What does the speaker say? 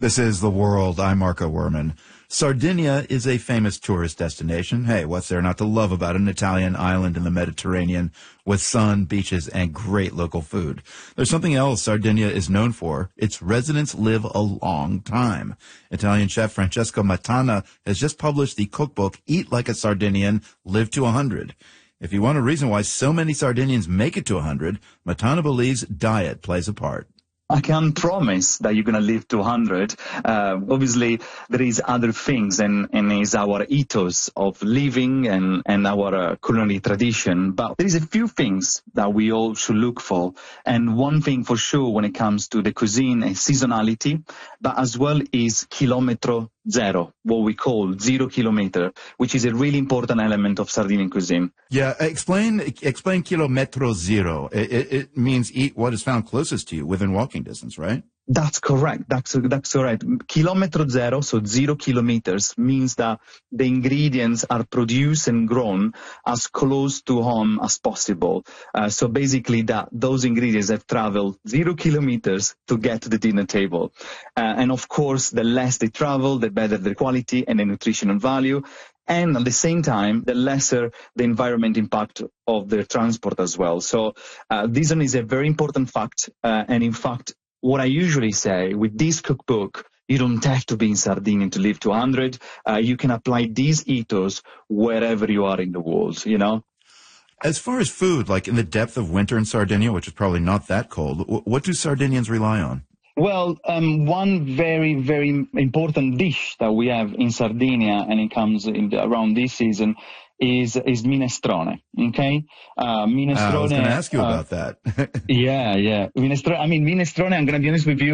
This is The World. I'm Marco Werman. Sardinia is a famous tourist destination. Hey, what's there not to love about an Italian island in the Mediterranean with sun, beaches, and great local food? There's something else Sardinia is known for. Its residents live a long time. Italian chef Francesco Matana has just published the cookbook, Eat Like a Sardinian, Live to 100. If you want a reason why so many Sardinians make it to 100, Matana believes diet plays a part. I can't promise that you're going to live to 100. Obviously, there is other things, and is our ethos of living and our culinary tradition. But there is a few things that we all should look for. And one thing for sure when it comes to the cuisine is seasonality, but as well is kilometro zero, what we call 0 kilometer, which is a really important element of Sardinian cuisine. Yeah, explain kilometro zero. It means eat what is found closest to you within walking distance, right? That's correct. That's correct. Kilometro zero, so 0 kilometers, means that the ingredients are produced and grown as close to home as possible. So basically that those ingredients have traveled 0 kilometers to get to the dinner table. And of course, the less they travel, the better the quality and the nutritional value. And at the same time, the lesser the environment impact of their transport as well. So this one is a very important fact. And in fact, what I usually say with this cookbook, you don't have to be in Sardinia to live to 100. You can apply these ethos wherever you are in the world, you know? As far as food, like in the depth of winter in Sardinia, which is probably not that cold, what do Sardinians rely on? Well, one very, very important dish that we have in Sardinia, and it comes around this season, is minestrone, okay? Minestrone. I was going to ask you about that. Yeah. Minestrone, I'm going to be honest with you.